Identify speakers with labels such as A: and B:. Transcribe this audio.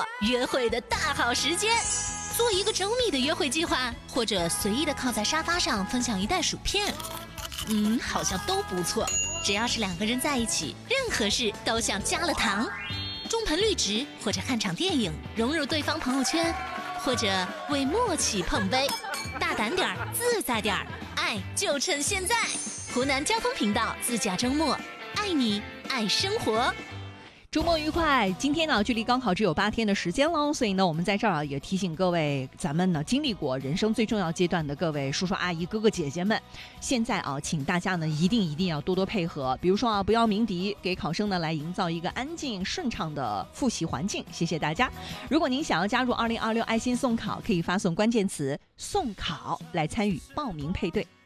A: 约会的大好时间。做一个周密的约会计划，或者随意的靠在沙发上分享一袋薯片，好像都不错。只要是两个人在一起，任何事都像加了糖。种盆绿植，或者看场电影，融入对方朋友圈，或者为默契碰杯。大胆点儿，自在点儿，爱就趁现在。湖南交通频道自驾周末，爱你爱生活。
B: 周末愉快！今天呢，距离高考只有8天的时间喽，所以呢，我们在这儿也提醒各位，咱们呢经历过人生最重要阶段的各位叔叔阿姨、哥哥姐姐们，现在啊，请大家呢一定要多多配合，比如说啊，不要鸣笛，给考生呢来营造一个安静顺畅的复习环境。谢谢大家。如果您想要加入2026爱心送考，可以发送关键词"送考"来参与报名配对。